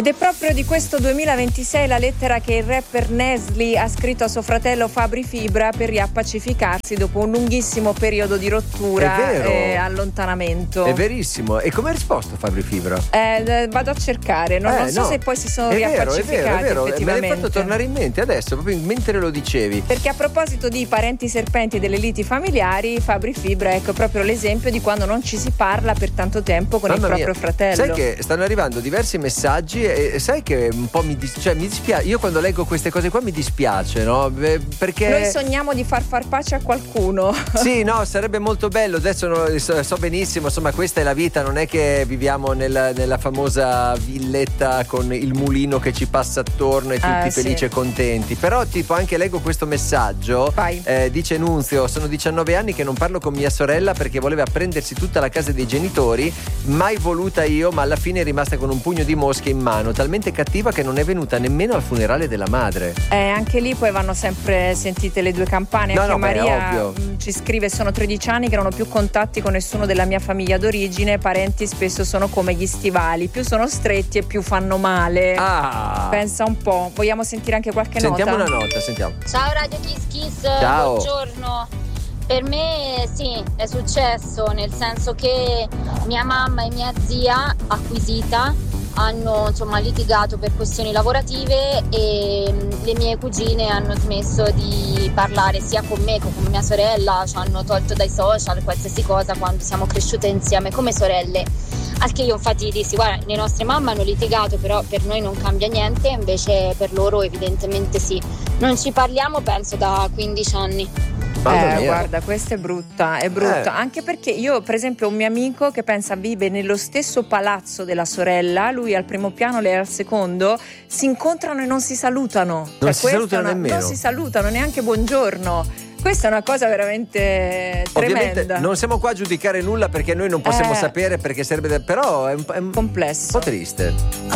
Ed è proprio di questo 2026 la lettera che il rapper Nesli ha scritto a suo fratello Fabri Fibra per riappacificarsi dopo un lunghissimo periodo di rottura e allontanamento. È verissimo. E come ha risposto Fabri Fibra? Vado a cercare, non so se poi si sono riappacificati. È vero, effettivamente. me l'hai fatto tornare in mente adesso, proprio mentre lo dicevi. Perché a proposito di parenti serpenti e delle liti familiari, Fabri Fibra ecco proprio l'esempio di quando non ci si parla per tanto tempo con il proprio fratello. Sai che stanno arrivando diversi messaggi e sai che un po' mi dispiace. Io quando leggo queste cose qua mi dispiace, no? Perché noi sogniamo di far pace a qualcuno. Sì, no, sarebbe molto bello. Adesso so benissimo, insomma, questa è la vita, non è che viviamo nella famosa villetta con il mulino che ci passa attorno e tutti felici e contenti. Però tipo anche leggo questo messaggio, dice Nunzio: sono 19 anni che non parlo con mia sorella perché voleva prendersi tutta la casa dei genitori, mai voluta io, ma alla fine è rimasta con un pugno di mosche in mano, talmente cattiva che non è venuta nemmeno al funerale della madre. Anche lì poi vanno sempre sentite le due campane. Anche Maria ci scrive: sono 13 anni che non ho più contatti con nessuno della mia famiglia d'origine, parenti spesso sono come gli stivali, più sono stretti e più fanno male. Pensa un po'. Vogliamo sentire anche qualche nota? Sentiamo una nota, sentiamo. Ciao Radio Kiss Kiss, ciao. Buongiorno. Per me sì, è successo, nel senso che mia mamma e mia zia acquisita hanno litigato per questioni lavorative e le mie cugine hanno smesso di parlare sia con me che con mia sorella, ci hanno tolto dai social qualsiasi cosa quando siamo cresciute insieme come sorelle. Al che io infatti dissi: guarda, le nostre mamme hanno litigato, però per noi non cambia niente, invece per loro evidentemente sì. Non ci parliamo penso da 15 anni. Guarda, questa è brutta, anche perché io per esempio ho un mio amico che pensa vive nello stesso palazzo della sorella, lui al primo piano, lei al secondo, si incontrano e non si salutano. Non si salutano nemmeno. Non si salutano, neanche buongiorno. Questa è una cosa veramente tremenda. Ovviamente non siamo qua a giudicare nulla perché noi non possiamo sapere, perché sarebbe però è un complesso, un po' triste.